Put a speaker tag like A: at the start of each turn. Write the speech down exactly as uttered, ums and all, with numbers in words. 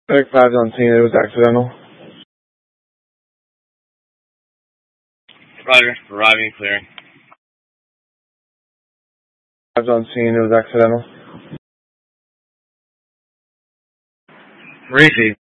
A: Medic five's on scene. It was accidental.
B: Roger. Arriving clearing.
A: five's on scene. It was accidental.
B: Receive.